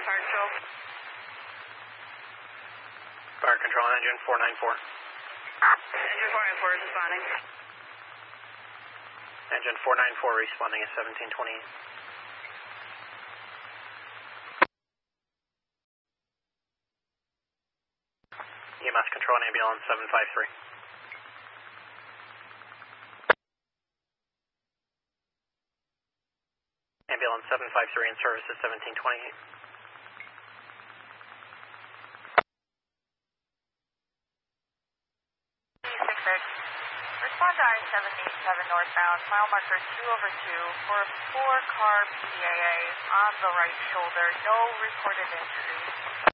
fire control. Fire control, engine 494. Engine 494 is responding. Engine 494 responding at 1728. EMS control and ambulance 753. Ambulance 753 in service at 1728. Respond to I-77 northbound, mile marker 2/2 for a 4-car PDAA on the right shoulder. No reported injuries.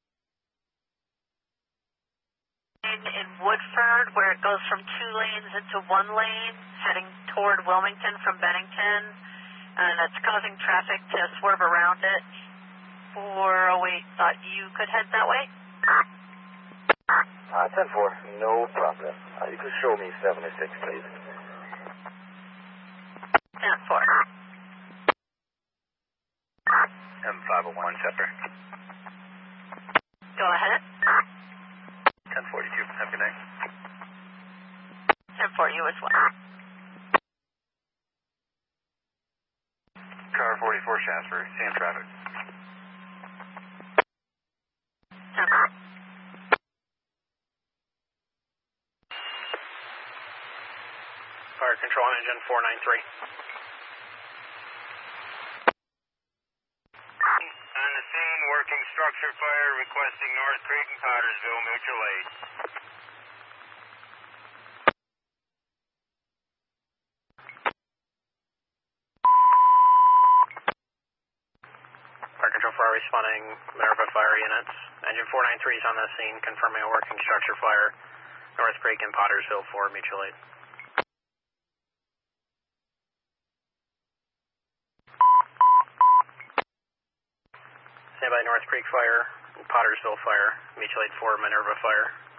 In Woodford, where it goes from 2 lanes into 1 lane, heading toward Wilmington from Bennington, and it's causing traffic to swerve around it. 408, thought you could head that way? 10-4, no problem. You could show me 76, please. 10-4. M501, Shepherd. Go ahead. 1042, have a good night. 10-4, you as well. Car 44, Shasper, seeing traffic. 10-4. Fire control and engine 493. On the scene, working structure fire, requesting North Creek and Pottersville, mutual aid. Fire control fire responding, Minerva fire units. Engine 493 is on the scene, confirming a working structure fire, North Creek and Pottersville for mutual aid. Standby North Creek fire, Pottersville fire, mutual aid for Minerva fire.